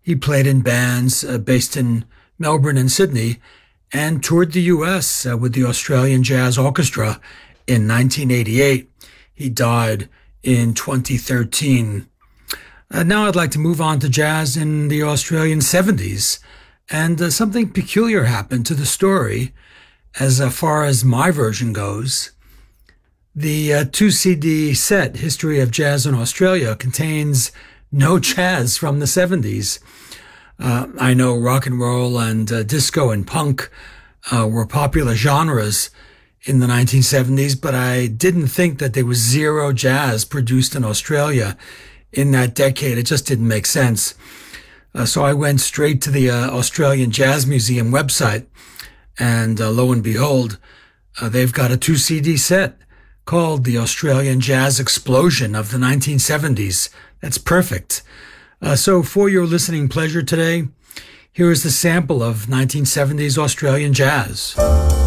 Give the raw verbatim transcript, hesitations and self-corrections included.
He played in bands uh, based in Melbourne and Sydney and toured the U S uh, with the Australian Jazz Orchestra in nineteen eighty-eight. He died in twenty thirteen. Uh, now I'd like to move on to jazz in the Australian seventies. And uh, something peculiar happened to the story as uh, far as my version goes. The uh, two C D set, History of Jazz in Australia, contains no jazz from the seventies. Uh, I know rock and roll and uh, disco and punk uh, were popular genres in the nineteen seventies, but I didn't think that there was zero jazz produced in Australia in that decade. It just didn't make sense. Uh, so I went straight to the uh, Australian Jazz Museum website, and uh, lo and behold, uh, they've got a two C D set called the Australian Jazz Explosion of the nineteen seventies. That's perfect. Uh, so for your listening pleasure today, here is the sample of nineteen seventies Australian jazz.